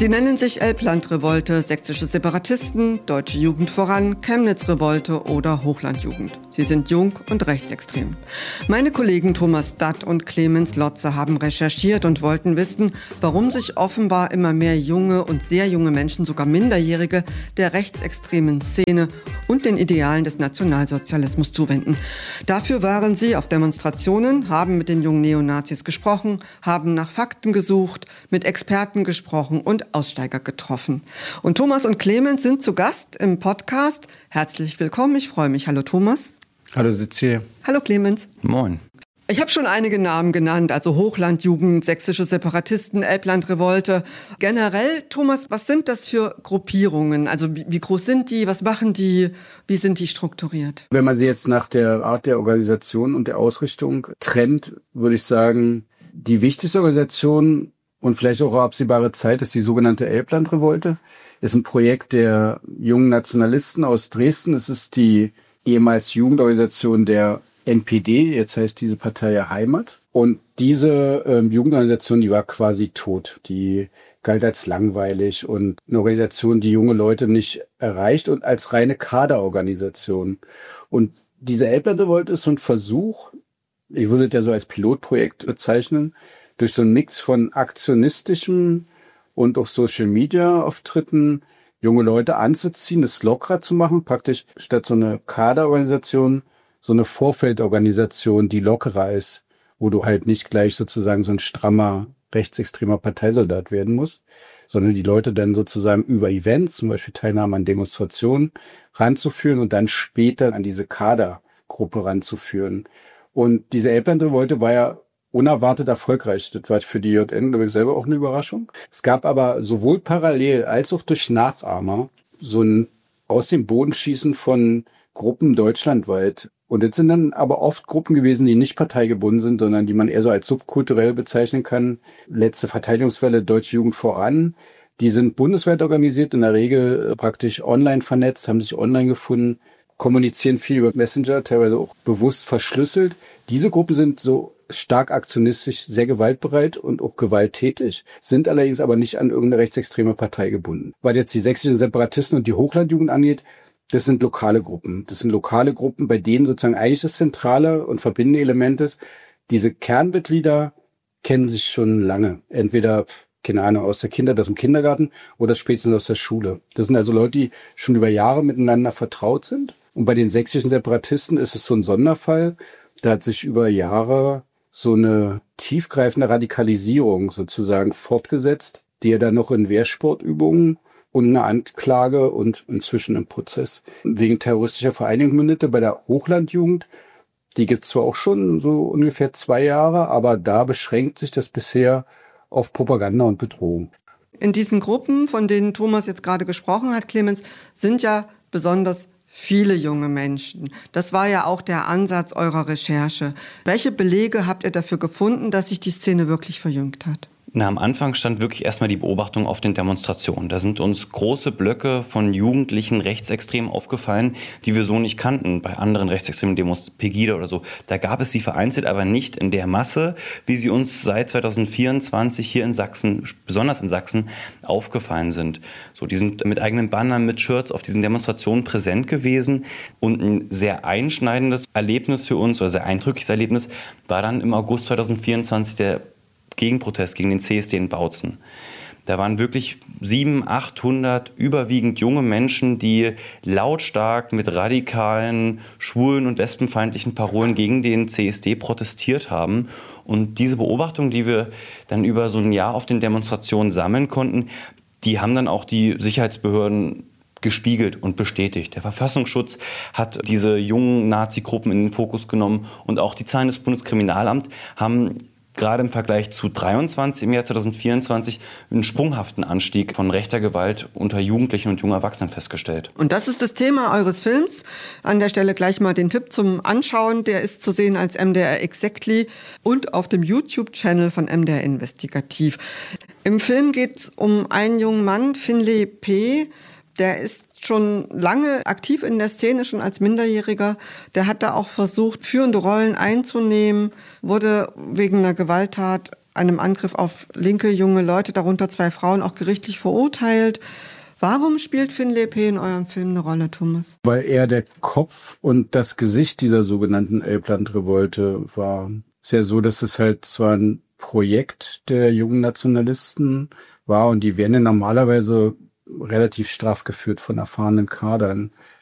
Sie nennen sich Elbland-Revolte, sächsische Separatisten, Deutsche Jugend voran, Chemnitz-Revolte oder Hochlandjugend. Sie sind jung und rechtsextrem. Meine Kollegen Thomas Datt und Clemens Lotze haben recherchiert und wollten wissen, warum sich offenbar immer mehr junge und sehr junge Menschen, sogar Minderjährige, der rechtsextremen Szene und den Idealen des Nationalsozialismus zuwenden. Dafür waren sie auf Demonstrationen, haben mit den jungen Neonazis gesprochen, haben nach Fakten gesucht, mit Experten gesprochen und Aussteiger getroffen. Und Thomas und Clemens sind zu Gast im Podcast. Herzlich willkommen, ich freue mich. Hallo Thomas. Hallo Cecilie. Hallo Clemens. Moin. Ich habe schon einige Namen genannt, also Hochlandjugend, sächsische Separatisten, Elbland-Revolte. Generell, Thomas, was sind das für Gruppierungen? Also wie groß sind die, was machen die, wie sind die strukturiert? Wenn man sie jetzt nach der Art der Organisation und der Ausrichtung trennt, würde ich sagen, die wichtigste Organisation und vielleicht auch auf absehbare Zeit ist die sogenannte Elbland-Revolte. Ist ein Projekt der jungen Nationalisten aus Dresden. Es ist die ehemals Jugendorganisation der NPD, jetzt heißt diese Partei ja Heimat. Und diese Jugendorganisation, die war quasi tot. Die galt als langweilig und eine Organisation, die junge Leute nicht erreicht und als reine Kaderorganisation. Und diese Elbland-Revolte ist so ein Versuch, ich würde das ja so als Pilotprojekt bezeichnen, durch so einen Mix von aktionistischem und auch Social-Media-Auftritten junge Leute anzuziehen, es lockerer zu machen, praktisch statt so eine Kaderorganisation, so eine Vorfeldorganisation, die lockerer ist, wo du halt nicht gleich sozusagen so ein strammer, rechtsextremer Parteisoldat werden musst, sondern die Leute dann sozusagen über Events, zum Beispiel Teilnahme an Demonstrationen, ranzuführen und dann später an diese Kadergruppe ranzuführen. Und diese Elbland-Revolte war ja unerwartet erfolgreich. Das war für die JN, glaube ich, selber auch eine Überraschung. Es gab aber sowohl parallel als auch durch Nachahmer so ein aus dem Boden schießen von Gruppen deutschlandweit. Und das sind dann aber oft Gruppen gewesen, die nicht parteigebunden sind, sondern die man eher so als subkulturell bezeichnen kann. Letzte Verteidigungswelle, Deutsche Jugend voran. Die sind bundesweit organisiert, in der Regel praktisch online vernetzt, haben sich online gefunden, kommunizieren viel über Messenger, teilweise auch bewusst verschlüsselt. Diese Gruppen sind so stark aktionistisch, sehr gewaltbereit und auch gewalttätig, sind allerdings aber nicht an irgendeine rechtsextreme Partei gebunden. Weil jetzt die sächsischen Separatisten und die Hochlandjugend angeht, das sind lokale Gruppen. Das sind lokale Gruppen, bei denen sozusagen eigentlich das zentrale und verbindende Element ist, diese Kernmitglieder kennen sich schon lange. Entweder, keine Ahnung, aus der aus dem Kindergarten oder spätestens aus der Schule. Das sind also Leute, die schon über Jahre miteinander vertraut sind. Und bei den sächsischen Separatisten ist es so ein Sonderfall. Da hat sich über Jahre so eine tiefgreifende Radikalisierung sozusagen fortgesetzt, die ja dann noch in Wehrsportübungen und eine Anklage und inzwischen im Prozess wegen terroristischer Vereinigung mündete. Bei der Hochlandjugend, die gibt's zwar auch schon so ungefähr 2 Jahre, aber da beschränkt sich das bisher auf Propaganda und Bedrohung. In diesen Gruppen, von denen Thomas jetzt gerade gesprochen hat, Clemens, sind ja besonders viele junge Menschen. Das war ja auch der Ansatz eurer Recherche. Welche Belege habt ihr dafür gefunden, dass sich die Szene wirklich verjüngt hat? Na, am Anfang stand wirklich erstmal die Beobachtung auf den Demonstrationen. Da sind uns große Blöcke von Jugendlichen Rechtsextremen aufgefallen, die wir so nicht kannten bei anderen rechtsextremen Demos, Pegida oder so. Da gab es sie vereinzelt, aber nicht in der Masse, wie sie uns seit 2024 hier in Sachsen, besonders in Sachsen, aufgefallen sind. So, die sind mit eigenen Bannern, mit Shirts auf diesen Demonstrationen präsent gewesen. Und ein sehr einschneidendes Erlebnis für uns, oder sehr eindrückliches Erlebnis, war dann im August 2024 der Gegenprotest gegen den CSD in Bautzen. Da waren wirklich 700, 800 überwiegend junge Menschen, die lautstark mit radikalen, schwulen und lesbenfeindlichen Parolen gegen den CSD protestiert haben. Und diese Beobachtung, die wir dann über so ein Jahr auf den Demonstrationen sammeln konnten, die haben dann auch die Sicherheitsbehörden gespiegelt und bestätigt. Der Verfassungsschutz hat diese jungen Nazi-Gruppen in den Fokus genommen und auch die Zahlen des Bundeskriminalamts haben gerade im Vergleich zu 23 im Jahr 2024 einen sprunghaften Anstieg von rechter Gewalt unter Jugendlichen und jungen Erwachsenen festgestellt. Und das ist das Thema eures Films. An der Stelle gleich mal den Tipp zum Anschauen. Der ist zu sehen als MDR Exactly und auf dem YouTube-Channel von MDR Investigativ. Im Film geht es um einen jungen Mann, Finlay P., der ist schon lange aktiv in der Szene, schon als Minderjähriger. Der hat da auch versucht, führende Rollen einzunehmen, wurde wegen einer Gewalttat einem Angriff auf linke junge Leute, darunter 2 Frauen, auch gerichtlich verurteilt. Warum spielt Finlay P. in eurem Film eine Rolle, Thomas? Weil er der Kopf und das Gesicht dieser sogenannten Elbland-Revolte war. Es ist ja so, dass es halt zwar ein Projekt der jungen Nationalisten war und die werden ja normalerweise relativ straff geführt von erfahrenen Kadern.